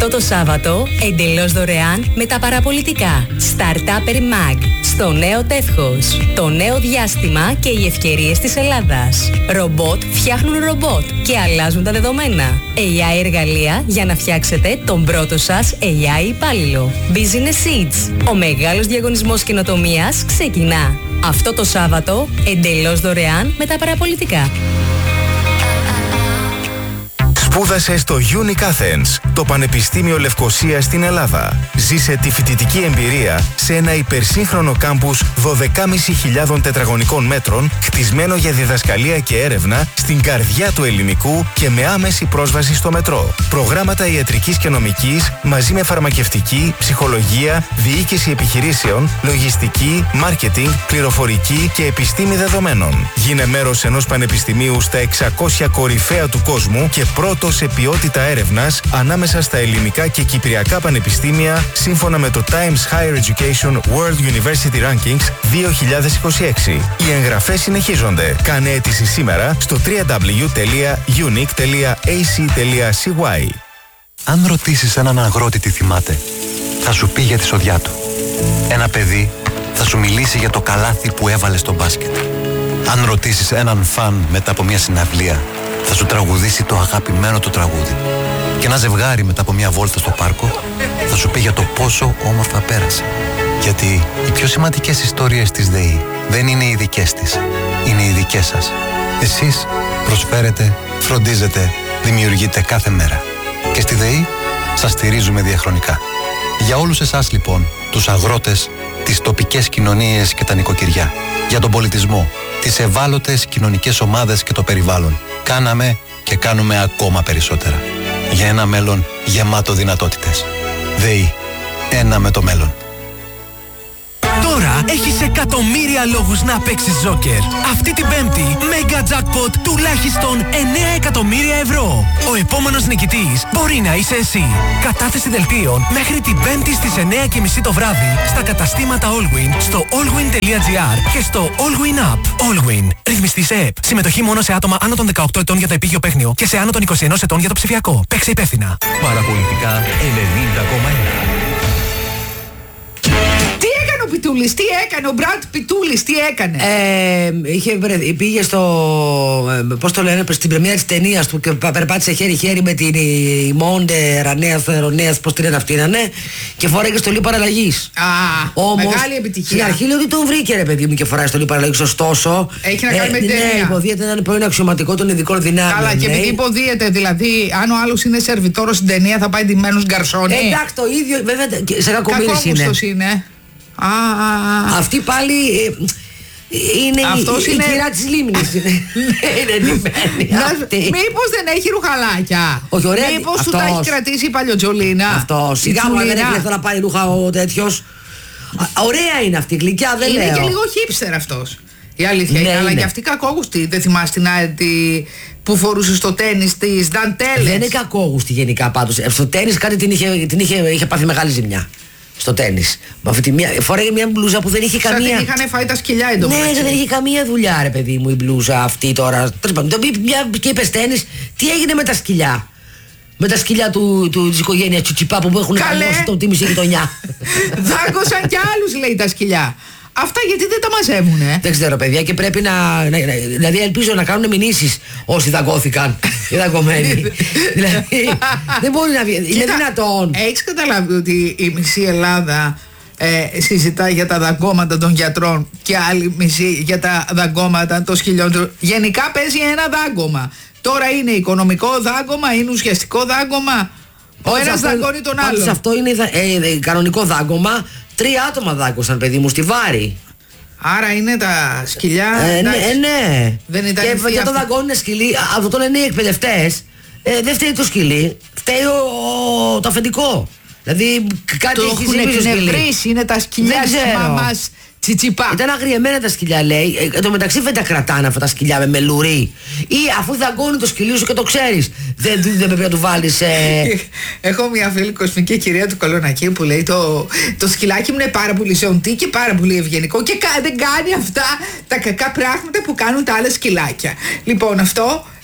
Αυτό το Σάββατο εντελώς δωρεάν με τα παραπολιτικά Startupper Mag στο νέο τεύχος. Το νέο διάστημα και οι ευκαιρίες της Ελλάδας. Ρομπότ φτιάχνουν ρομπότ και αλλάζουν τα δεδομένα. AI εργαλεία για να φτιάξετε τον πρώτο σας AI υπάλληλο. Business Seeds. Ο μεγάλος διαγωνισμός καινοτομίας ξεκινά. Αυτό το Σάββατο εντελώς δωρεάν με τα παραπολιτικά. Σπούδασε στο Unique Athens, το Πανεπιστήμιο Λευκωσίας στην Ελλάδα. Ζήσε τη φοιτητική εμπειρία σε ένα υπερσύγχρονο κάμπους 12.500 τετραγωνικών μέτρων, χτισμένο για διδασκαλία και έρευνα στην καρδιά του ελληνικού και με άμεση πρόσβαση στο μετρό. Προγράμματα ιατρικής και νομικής μαζί με φαρμακευτική, ψυχολογία, διοίκηση επιχειρήσεων, λογιστική, μάρκετινγκ, πληροφορική και επιστήμη δεδομένων. Γίνε μέρος ενός πανεπιστημίου στα 600 κορυφαία του κόσμου και πρώτο σε ποιότητα έρευνας ανάμεσα στα ελληνικά και κυπριακά πανεπιστήμια σύμφωνα με το Times Higher Education World University Rankings 2026. Οι εγγραφές συνεχίζονται. Κάνε αίτηση σήμερα στο www.unique.ac.cy. Αν ρωτήσεις έναν αγρότη τι θυμάται, θα σου πει για τη σοδιά του. Ένα παιδί θα σου μιλήσει για το καλάθι που έβαλε στο μπάσκετ. Αν ρωτήσεις έναν φαν μετά από μια συναυλία, θα σου τραγουδήσει το αγαπημένο του τραγούδι. Και ένα ζευγάρι μετά από μια βόλτα στο πάρκο θα σου πει για το πόσο όμορφα πέρασε. Γιατί οι πιο σημαντικές ιστορίες της ΔΕΗ δεν είναι οι δικές της, είναι οι δικές σας. Εσείς προσφέρετε, φροντίζετε, δημιουργείτε κάθε μέρα. Και στη ΔΕΗ σας στηρίζουμε διαχρονικά. Για όλους εσάς λοιπόν, τους αγρότες, τις τοπικές κοινωνίες και τα νοικοκυριά, για τον πολιτισμό, τις ευάλωτες κοινωνικές ομάδες και το περιβάλλον, κάναμε και κάνουμε ακόμα περισσότερα. Για ένα μέλλον γεμάτο δυνατότητες. ΔΕΗ. Ένα με το μέλλον. Τώρα έχεις εκατομμύρια λόγους να παίξεις Joker. Αυτή την Πέμπτη, Mega Jackpot τουλάχιστον 9 εκατομμύρια ευρώ. Ο επόμενος νικητής μπορεί να είσαι εσύ. Κατάθεση δελτίων μέχρι την Πέμπτη στις 9:30 το βράδυ στα καταστήματα Allwin, στο allwin.gr και στο Allwin App. Allwin. Ρυθμιστή σε ΕΠ. Συμμετοχή μόνο σε άτομα άνω των 18 ετών για το επίγειο παίχνιο και σε άνω των 21 ετών για το ψηφιακό. Παίξε υπεύθυνα. Παραπολιτικά 90,1. Πιτούλης, τι έκανε, ο Μπραντ Πιτούλης, τι έκανε. Πήγε στο. Πώς το λένε, στην πρεμιέρα της ταινίας του και περπάτησε χέρι-χέρι με την Μόντε Ρονέας, πώς την λένε αυτή, και φοράγε στολή παραλλαγής. Όμως, μεγάλη επιτυχία. Στην αρχή λέω ότι τον βρήκε, ρε παιδί μου, και φοράει στολή παραλλαγής. Ωστόσο. Έχει να κάνει με την ταινία. Ναι, υποδίεται να είναι πρώην αξιωματικό των ειδικών δυνάμεων. Καλά, και επειδή υποδίεται, δηλαδή, αν ο άλλος είναι σερβιτόρος στην ταινία, θα πάει ντυμένος γκαρσόνι. Εντάξει, το ίδιο, βέβαια, σε κακομοίρης είναι. Αυτή πάλι είναι η κυρά της Λίμνης. Μήπως δεν έχει ρουχαλάκια? Όχι, ωραία. Μήπως του τα έχει κρατήσει η παλιοτζολίνα? Αυτό, σιγά μου δεν έχει να πάρει ρούχα ο τέτοιος. Ωραία είναι αυτή, γλυκιά δεν λέω. Είναι και λίγο χίπστερ αυτός, η αλήθεια είναι. Αλλά και αυτή κακόγουστη. Δεν θυμάσαι την άλλη που φορούσε στο τένις της δαντέλες? Δεν είναι κακόγουστη γενικά πάντως. Στο τένις κάτι την είχε πάθει μεγάλη ζημιά. Στο τένις. Φοράγε μια μπλούζα που δεν είχε καμία. Σαν την είχαν φάει τα σκυλιά εντωμεταξύ. Ναι, δεν είχε καμία δουλειά, ρε παιδί μου, η μπλούζα αυτή τώρα. Και είπες τένις, τι έγινε με τα σκυλιά? Με τα σκυλιά της οικογένειας Τσιτσιπά που έχουν καλώσει τη μισή γειτονιά. Δάγκωσαν κι άλλους, λέει, τα σκυλιά. Αυτά γιατί δεν τα μαζεύουνε? Δεν ξέρω, παιδιά, και πρέπει δηλαδή ελπίζω να κάνουν μηνύσεις όσοι δαγκώθηκαν. Οι δαγκωμένοι. Δηλαδή δεν μπορεί να βγει. Είναι δυνατόν? Έχεις καταλάβει ότι η μισή Ελλάδα συζητάει για τα δαγκώματα των γιατρών και άλλη μισή για τα δαγκώματα των σκυλιών? Γενικά παίζει ένα δάγκωμα. Τώρα είναι οικονομικό δάγκωμα, είναι ουσιαστικό δάγκωμα. Ο ένας δαγκώνει τον άλλον. Αυτό είναι κανονικό δάγκωμα. 3 άτομα δάγκωσαν, παιδί μου, στη Βάρη. Άρα είναι τα σκυλιά. Ναι. Δεν ήταν και το δαγκώνουν σκυλί. Αυτό το λένε οι εκπαιδευτές. Δεν φταίει το σκυλί, φταίει το αφεντικό. Δηλαδή κάτι το έχει συμβεί στο σκυλί. Είναι τα σκυλιά της μαμάς Τσιτσιπά. Ήταν αγριεμένα τα σκυλιά, λέει. Εν τω μεταξύ δεν τα κρατάνε αυτά τα σκυλιά με μελουρί. Ή αφού δαγκώνει το σκυλί σου και το ξέρεις, δεν πρέπει να του βάλεις. Έχω μια φίλη κοσμική κυρία του Κολονακίου που λέει το σκυλάκι μου είναι πάρα πολύ ζώντι και πάρα πολύ ευγενικό και δεν κάνει αυτά τα κακά πράγματα που κάνουν τα άλλα σκυλάκια. Λοιπόν, αυτό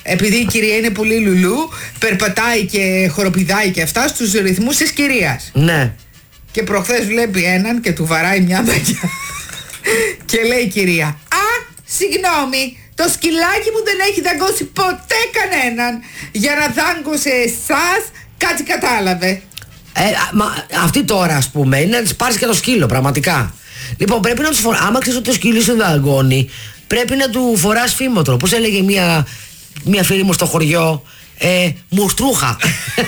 επειδή η κυρία είναι πολύ λουλού, περπατάει και χοροπηδάει και αυτά στους ρυθμούς της κυρίας. Ναι. Και προχθές βλέπει έναν και του βαράει μια δακιά. Και λέει η κυρία, α, συγγνώμη, το σκυλάκι μου δεν έχει δαγκώσει ποτέ κανέναν. Για να δάγκωσε εσάς, κάτι κατάλαβε. Αυτή τώρα, ας πούμε, είναι να της πάρεις και το σκύλο, πραγματικά. Λοιπόν, πρέπει να τους φοράς. Άμα ξέρεις ότι το σκύλο σε δαγκώνει, πρέπει να του φοράς φήμοτρο. Πώς έλεγε μια φίλη μου στο χωριό, μουστρούχα.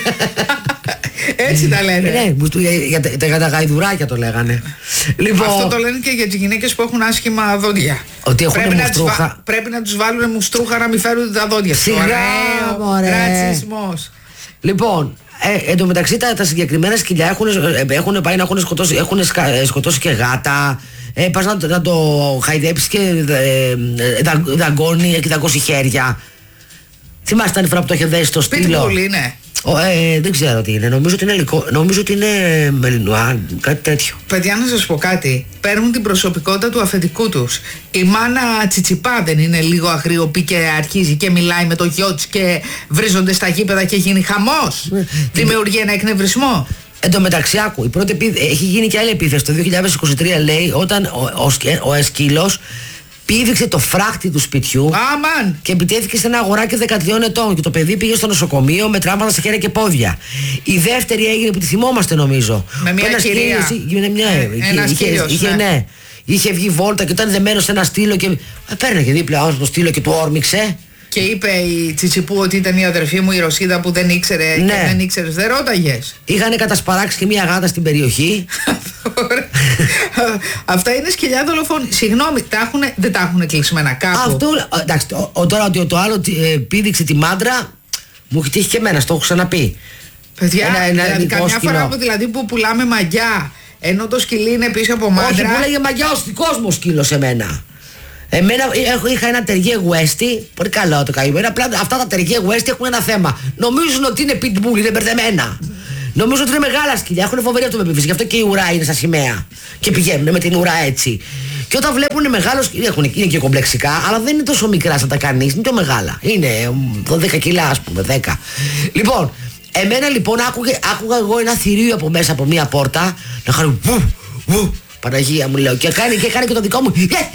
Έτσι τα λένε. Ναι, για τα γαϊδουράκια το λέγανε. Λοιπόν, αυτό το λένε και για τις γυναίκες που έχουν άσχημα δόντια. Ότι έχουν μουστρούχα. Πρέπει να τους βάλουν μουστρούχα να μην φέρουν τα δόντια. Σιγά, μωρέ. Ρατσισμός. Λοιπόν, εν τω μεταξύ τα συγκεκριμένα σκυλιά έχουν πάει να έχουν σκοτώσει και γάτα. Πας να το χαϊδέψεις και δαγκώνει και δαγκώσει χέρια. Θυμάστε την φορά που το είχε δέσει στο στήλο? Πολύ, ναι. Δεν ξέρω τι είναι. Νομίζω ότι είναι μελινουά, κάτι τέτοιο. Παιδιά, να σας πω κάτι. Παίρνουν την προσωπικότητα του αφεντικού τους. Η μάνα Τσιτσιπά δεν είναι λίγο αγριοπή και αρχίζει και μιλάει με το γιο της και βρίζονται στα γήπεδα και γίνει χαμός? Δημιουργεί ένα εκνευρισμό. Εν τω μεταξύ, άκου, έχει γίνει και άλλη επίθεση. Το 2023 λέει όταν ο Εσκύλος πήδηξε το φράχτη του σπιτιού και επιτέθηκε σε ένα αγοράκι 13 ετών και το παιδί πήγε στο νοσοκομείο με τραύματα σε χέρια και πόδια. Η δεύτερη έγινε που τη θυμόμαστε, νομίζω. Με μια κυρία. Ναι. Είχε βγει βόλτα και ήταν δεμένο σε ένα στήλο και παίρναγε δίπλα το στήλο και του όρμηξε. Και είπε η Τσιτσιπού ότι ήταν η αδερφή μου η Ρωσίδα που δεν ήξερε. Ναι. Και δεν ήξερες, δεν ρώταγες. Είχανε κατασπαράξει και μια γάτα στην περιοχή. Αυτά είναι σκυλιά δολοφόνοι. Συγγνώμη, δεν τα έχουν κλεισμένα κάπου? Αυτό, εντάξει, τώρα ότι το άλλο πήδηξε τη μάντρα, μου έχει τύχει και εμένα, το έχω ξαναπεί. Παιδιά, δηλαδή, καμιά φορά που πουλάμε μαγιά, ενώ το σκυλί είναι πίσω από μάντρα. Όχι, πουλάγε μαγιά ο δικός μου σκύλος σε μένα. Εμένα είχα ένα τεριέ γουέστι, πολύ καλό το καημένο. Απλά αυτά τα τεριέ γουέστι έχουν ένα θέμα. Νομίζουν ότι είναι pitbull, είναι μπερδεμένα. Νομίζουν ότι είναι μεγάλα σκυλιά, έχουν φοβερή αυτοπεποίθηση. Γι' αυτό και η ουρά είναι στα σημαία. Και πηγαίνουν με την ουρά έτσι. Και όταν βλέπουν μεγάλο σκυλιά, είναι και κομπλεξικά, αλλά δεν είναι τόσο μικρά σαν τα κανείς, είναι πιο μεγάλα. Είναι 12 κιλά, ας πούμε, 10. Λοιπόν, εμένα λοιπόν άκουγα εγώ ένα θηρίο από μέσα από μία πόρτα να χάρει βου. Παναγία μου, λέω, και κάνει και το δικό μου.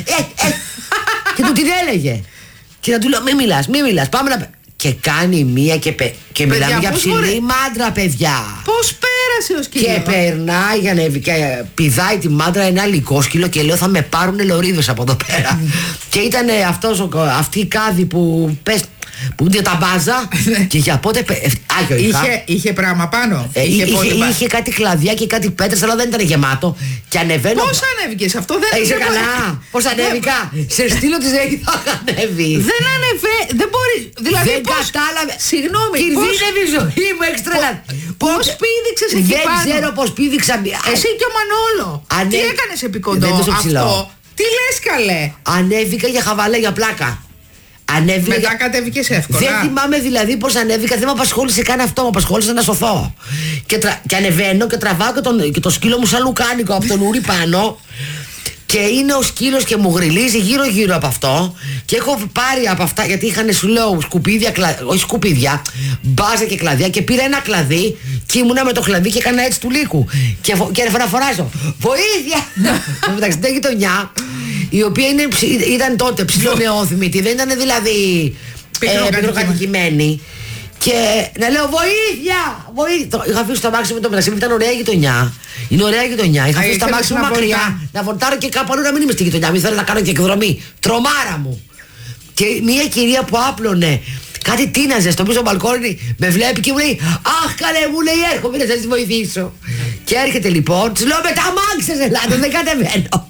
Και του την έλεγε. Και να του λέω, μη μιλάς, πάμε να. Και κάνει μία και μιλάμε για ψηλή μάντρα, παιδιά. Πώς πέρασε ο σκύλος? Και περνάει για ανέβει και πηδάει τη μάντρα ένα λυκόσκυλο και λέω θα με πάρουν λωρίδες από εδώ πέρα. Και ήταν αυτή η κάδη που πες. Που είναι τα μπάζα και για πότε. Άγιο είχε πράγμα πάνω. Είχε κάτι κλαδιά και κάτι πέτρες, αλλά δεν ήταν γεμάτο. Και ανεβαίνω. Πώς ανέβηκες, αυτό δεν είσαι καλά. Πώς ανέβηκα? Σε στήλο της δεν θα ανέβει. Δεν δεν μπορεί. Δηλαδή δεν κατάλαβε. Συγγνώμη. Κινδύνευε η ζωή μου, έξτρα. Πώς πήδηξες εκεί πάνω? Δεν ξέρω πώς πήδηξα. Εσύ και ο Μανόλο. Τι έκανες επί κοντό αυτό? Τι λες, καλέ? Ανέβηκα για χαβαλέ, για πλάκα. Ανέβηκα. Μετά κατέβηκες εύκολα. Δεν θυμάμαι δηλαδή πως ανέβηκα, δεν με απασχόλησε καν αυτό, με απασχόλησε να σωθώ. Και ανεβαίνω και τραβάω και το σκύλο μου σαν λουκάνικο από τον ούρι πάνω. Και είναι ο σκύλος και μου γριλίζει γύρω από αυτό. Και έχω πάρει από αυτά, γιατί είχαν, σου λέω, σκουπίδια, όχι σκουπίδια, μπάζα και κλαδιά. Και πήρα ένα κλαδί και ήμουνα με το κλαδί και έκανα έτσι του λύκου. Και να φωνάζω, βοήθεια! Εντάξει, την γειτονιά, η οποία ήταν τότε ψιλονεόθυμητη, δεν ήταν δηλαδή πικροκατοικημένη. Και να λέω βοήθεια! Είχα αφήσει το αμάξι με το μεταξύ μου, ήταν ωραία γειτονιά. Είναι ωραία γειτονιά. Είχα αφήσει το αμάξι μου μακριά να βολτάρω και κάπου αλλού να μην είμαι στη γειτονιά. Μην θέλω να κάνω και εκδρομή. Τρομάρα μου. Και μια κυρία που άπλωνε κάτι τίναζε στο πίσω μπαλκόνι, με βλέπει και μου λέει, αχ καλέ, μου λέει, έρχομαι να σας βοηθήσω. Και έρχεται λοιπόν, της λέω, με τα αμάξες ελάτε, δεν κατεβαίνω.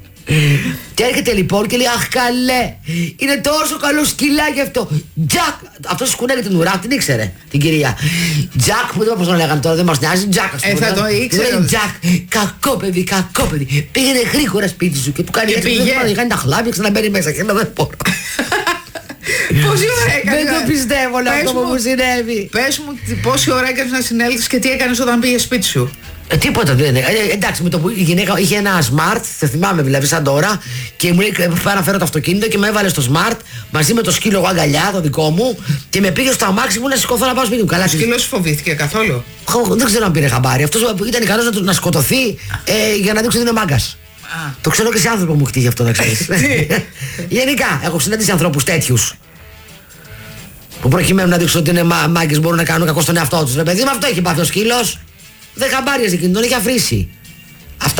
Και έρχεται λοιπόν και λέει, αχ καλέ, είναι τόσο καλό σκυλάκι αυτό. Τζακ, αυτό σκούναγε την ουρά, την ήξερε την κυρία. Τζακ, που δεν είπα πώς τον λέγανε τώρα, δεν μας νοιάζει. Τζακ, ας πούμε. Θα το ήξερε. Τζακ, κακό παιδί. Πήγαινε γρήγορα σπίτι σου και του κάνει έτσι. Κάνει τα χλάπια, ξαναμπαίνει μέσα και δεν μπορώ. Πόση ώρα έκανες? Δεν το πιστεύω αυτό που μου συνέβη. Πες μου πόση ώρα έκανες να συνέλθεις και τι έκανες όταν πήγες σπίτι σου? Τίποτα δεν είναι. Εντάξει, με το που η γυναίκα είχε ένα smart, θα θυμάμαι δηλαδή σαν τώρα, και μου λέει: Πάω να φέρω το αυτοκίνητο και με έβαλε στο smart μαζί με το σκύλο εγώ αγκαλιά, το δικό μου, και με πήγε στο αμάξι μου να σηκωθώ να πάω σπίτι μου. Καλά, Ο σκύλος φοβήθηκε καθόλου? Δεν ξέρω αν πήρε χαμπάρι. Αυτός ήταν ικανός να σκοτωθεί για να δείξει ότι είναι μάγκας. Το ξέρω και σε άνθρωπο μου χτύγει αυτό, να ξέρεις. Γενικά, έχω συναντήσει ανθρώπους τέτοιους που προκειμένου να δείξουν ότι είναι μάγκες μπορούν να κάνουν κακό στον εαυτό τους. Ρε παιδί, με αυτό έχει πάθει ο σκύλος. Δεν χαμπάριαζε εκείνη, τον είχε αφρίσει.